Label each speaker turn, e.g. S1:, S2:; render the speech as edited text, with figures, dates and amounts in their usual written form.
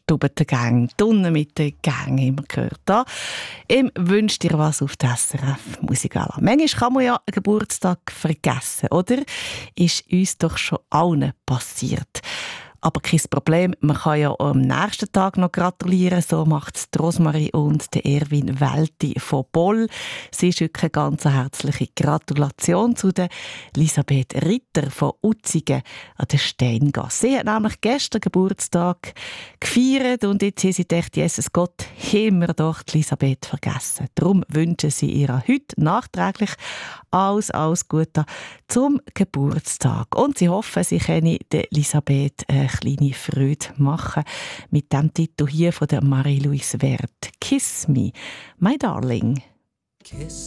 S1: Stubentengang, Tunnen mit den Gängen, immer gehört da. Im «Wünsch dir was» auf der SRF Musikala. Manchmal kann man ja einen Geburtstag vergessen, oder? Ist uns doch schon allen passiert. Aber kein Problem, man kann ja am nächsten Tag noch gratulieren. So macht es Rosmarie und der Erwin Welti von Boll. Sie schicken eine ganz herzliche Gratulation zu der Elisabeth Ritter von Utzigen an der Steingasse. Sie hat nämlich gestern Geburtstag gefeiert und jetzt haben sie gedacht, Jesus Gott, haben wir doch die Elisabeth vergessen. Darum wünschen sie ihr heute nachträglich alles Gute zum Geburtstag. Und sie hoffen, sie können der Elisabeth eine kleine Freude machen mit dem Titel hier von der Marie-Louise Wert. «Kiss me, my darling».
S2: Kiss